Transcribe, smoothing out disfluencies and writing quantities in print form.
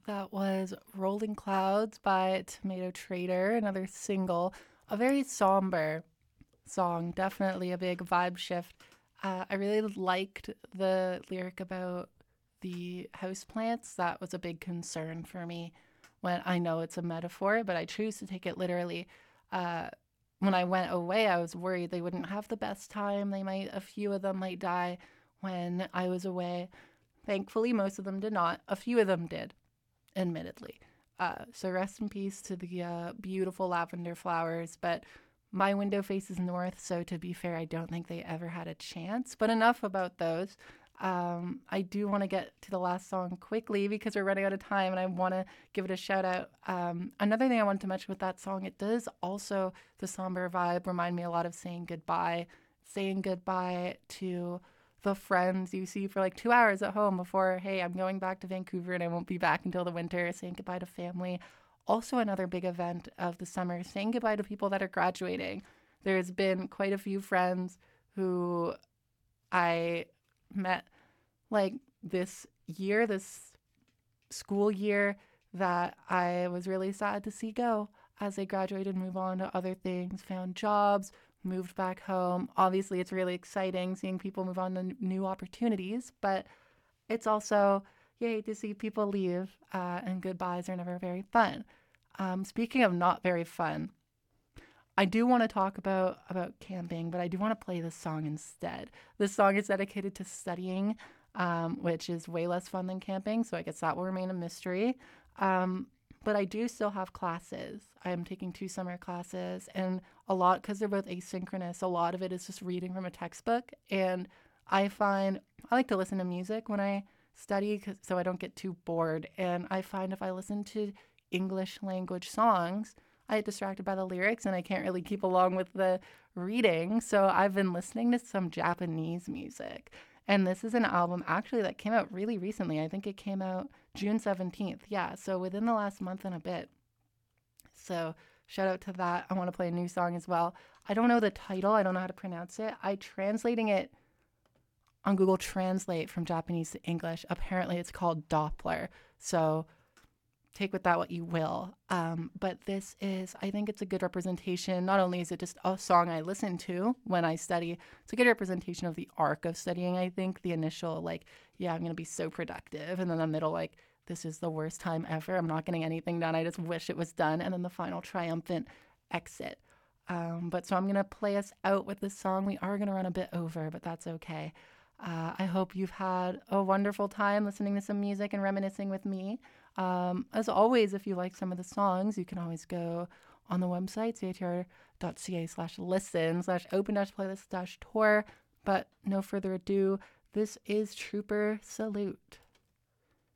That was Rolling Clouds by Tomato Trader, another single. A very somber song, definitely a big vibe shift. I really liked the lyric about the houseplants. That was a big concern for me when I know it's a metaphor, but I choose to take it literally. Uh, when I went away, I was worried they wouldn't have the best time. A few of them might die when I was away. Thankfully, most of them did not. A few of them did, admittedly. So rest in peace to the beautiful lavender flowers. But my window faces north, so to be fair, I don't think they ever had a chance. But enough about those. I do want to get to the last song quickly because we're running out of time and I want to give it a shout out. Another thing I wanted to mention with that song, it does also, the somber vibe, remind me a lot of saying goodbye. Saying goodbye to the friends you see for like 2 hours at home before, hey, I'm going back to Vancouver and I won't be back until the winter, saying goodbye to family. Also, another big event of the summer, saying goodbye to people that are graduating. There's been quite a few friends who I met like this year, this school year, that I was really sad to see go as they graduated, move on to other things, found jobs, moved back home. Obviously, it's really exciting seeing people move on to new opportunities, but it's also, you hate to see people leave, and goodbyes are never very fun. Speaking of not very fun, I do want to talk about camping, but I do want to play this song instead. This song is dedicated to studying, which is way less fun than camping, so I guess that will remain a mystery. Um, but I do still have classes. I am taking 2 summer classes, and a lot, because they're both asynchronous, a lot of it is just reading from a textbook. And I find I like to listen to music when I study so I don't get too bored. And I find if I listen to English language songs, I get distracted by the lyrics and I can't really keep along with the reading. So I've been listening to some Japanese music. And this is an album actually that came out really recently. I think it came out June 17th. Yeah, so within the last month and a bit. So shout out to that. I want to play a new song as well. I don't know the title, I don't know how to pronounce it. I translating it on Google Translate from Japanese to English. Apparently it's called Doppler. So take with that what you will. But this is, I think it's a good representation. Not only is it just a song I listen to when I study, it's a good representation of the arc of studying. I think the initial, like, yeah, I'm going to be so productive. And then the middle, like, this is the worst time ever. I'm not getting anything done. I just wish it was done. And then the final triumphant exit. But so I'm going to play us out with this song. We are going to run a bit over, but that's okay. I hope you've had a wonderful time listening to some music and reminiscing with me. As always, if you like some of the songs, you can always go on the website, catr.ca/listen/open-playlist-tour. But no further ado, this is Trooper Salute.